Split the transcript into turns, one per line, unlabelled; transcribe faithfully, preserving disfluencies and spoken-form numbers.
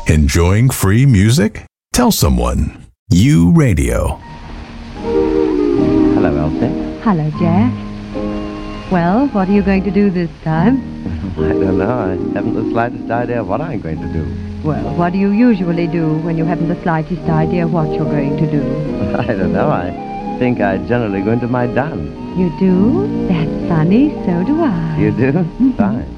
Enjoying free music? Tell someone. U Radio.
Hello, Elsie.
Hello, Jack. Well, what are you going to do this time?
I don't know. I haven't the slightest idea what I'm going to do.
Well, what do you usually do when you haven't the slightest idea what you're going to do?
I don't know. I think I generally go into my dance.
You do? That's funny. So do I.
You do? Fine.